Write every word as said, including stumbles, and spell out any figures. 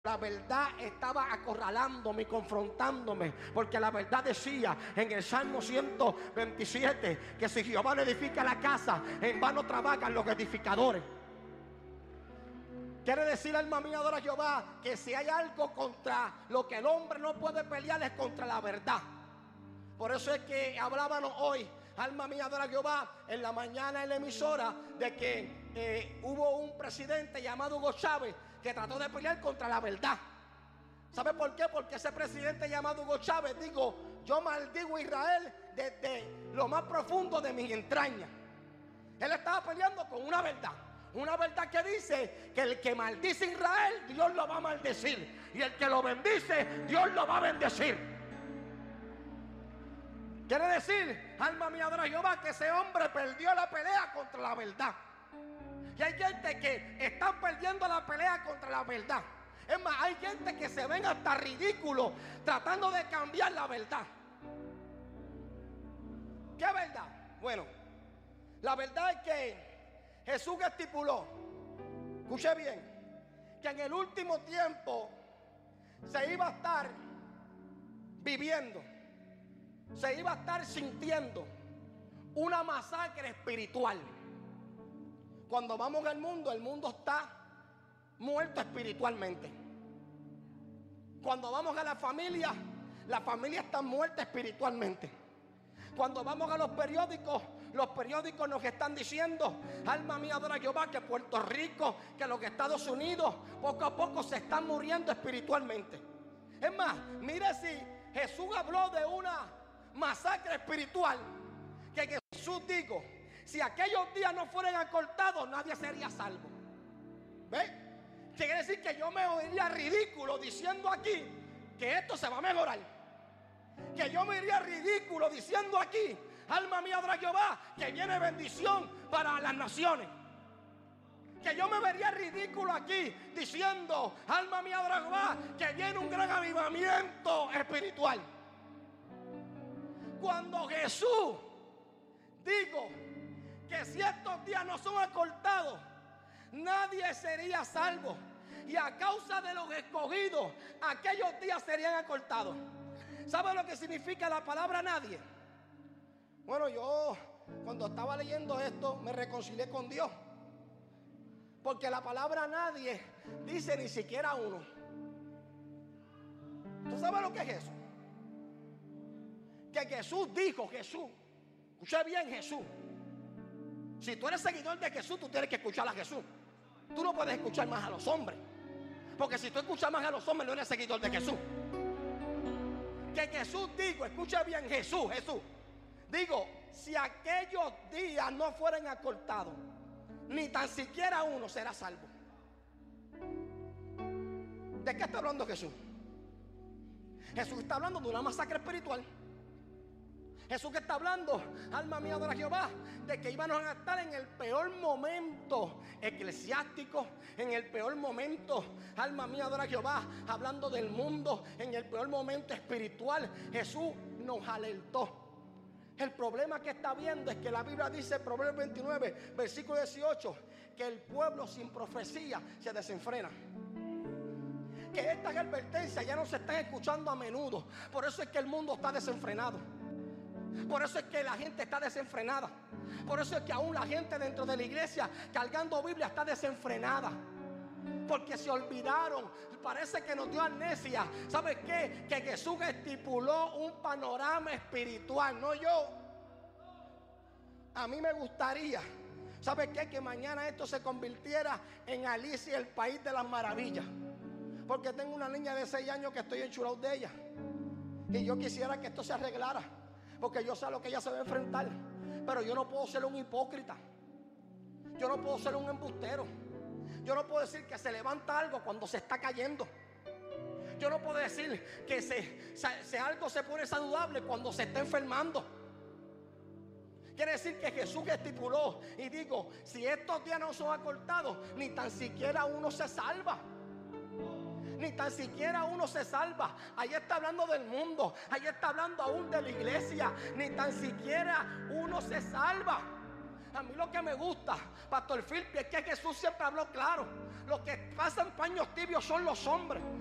La verdad estaba acorralándome y confrontándome, porque la verdad decía en el Salmo ciento veintisiete que si Jehová no edifica la casa, en vano trabajan los edificadores. Quiere decir, alma mía, adora a Jehová, que si hay algo contra lo que el hombre no puede pelear es contra la verdad. Por eso es que hablábamos hoy, alma mía, adora a Jehová, en la mañana en la emisora, de que eh, hubo un presidente llamado Hugo Chávez que trató de pelear contra la verdad. ¿Sabe por qué? Porque ese presidente llamado Hugo Chávez, digo, yo maldigo a Israel desde lo más profundo de mis entrañas. Él estaba peleando con una verdad. Una verdad que dice que el que maldice a Israel, Dios lo va a maldecir. Y el que lo bendice, Dios lo va a bendecir. Quiere decir, alma mía, adora a Jehová, que ese hombre perdió la pelea contra la verdad. Y hay gente que está perdiendo la pelea contra la verdad. Es más, hay gente que se ven hasta ridículos tratando de cambiar la verdad. ¿Qué verdad? Bueno, la verdad es que Jesús estipuló, escuche bien, que en el último tiempo se iba a estar viviendo, se iba a estar sintiendo una masacre espiritual. Cuando vamos al mundo, el mundo está muerto espiritualmente. Cuando vamos a la familia, la familia está muerta espiritualmente. Cuando vamos a los periódicos, los periódicos nos están diciendo, alma mía, adora a Jehová, que Puerto Rico, que los Estados Unidos, poco a poco se están muriendo espiritualmente. Es más, mire, si Jesús habló de una masacre espiritual, que Jesús dijo, si aquellos días no fueran acortados, nadie sería salvo. ¿Ve? Quiere decir que yo me oiría ridículo diciendo aquí que esto se va a mejorar. Que yo me iría ridículo diciendo aquí, alma mía, adora a Jehová, que viene bendición para las naciones. Que yo me vería ridículo aquí diciendo, alma mía, adora a Jehová, que viene un gran avivamiento espiritual. Cuando Jesús digo que si estos días no son acortados, nadie sería salvo. Y a causa de los escogidos, aquellos días serían acortados. ¿Sabe lo que significa la palabra nadie? Bueno, yo cuando estaba leyendo esto me reconcilié con Dios. Porque la palabra nadie dice ni siquiera uno. ¿Tú sabes lo que es eso? Que Jesús dijo, Jesús, escucha bien, Jesús. Si tú eres seguidor de Jesús, tú tienes que escuchar a Jesús. Tú no puedes escuchar más a los hombres. Porque si tú escuchas más a los hombres, no eres seguidor de Jesús. Que Jesús dijo, escucha bien, Jesús, Jesús. Digo, si aquellos días no fueran acortados, ni tan siquiera uno será salvo. ¿De qué está hablando Jesús? Jesús está hablando de una masacre espiritual. Jesús que está hablando, alma mía, adora a Jehová, de que íbamos a estar en el peor momento eclesiástico, en el peor momento, alma mía, adora a Jehová, hablando del mundo, en el peor momento espiritual. Jesús nos alertó. El problema que está viendo es que la Biblia dice, Proverbios veintinueve, versículo dieciocho, que el pueblo sin profecía se desenfrena. Que estas advertencias ya no se están escuchando a menudo. Por eso es que el mundo está desenfrenado. Por eso es que la gente está desenfrenada. Por eso es que aún la gente dentro de la iglesia cargando Biblia está desenfrenada. Porque se olvidaron. Parece que nos dio amnesia. ¿Sabes qué? Que Jesús estipuló un panorama espiritual, no yo. A mí me gustaría, ¿sabes qué? Que mañana esto se convirtiera en Alicia, el país de las maravillas. Porque tengo una niña de seis años que estoy enchulado de ella. Y yo quisiera que esto se arreglara. Porque yo sé a lo que ella se va a enfrentar. Pero yo no puedo ser un hipócrita. Yo no puedo ser un embustero. Yo no puedo decir que se levanta algo cuando se está cayendo. Yo no puedo decir que se, se, se algo se pone saludable cuando se está enfermando. Quiere decir que Jesús estipuló y digo, si estos días no son acortados, ni tan siquiera uno se salva. Ni tan siquiera uno se salva. Ahí está hablando del mundo. Ahí está hablando aún de la iglesia. Ni tan siquiera uno se salva. A mí lo que me gusta, Pastor Philip, es que Jesús siempre habló claro. los que pasan paños tibios son los hombres.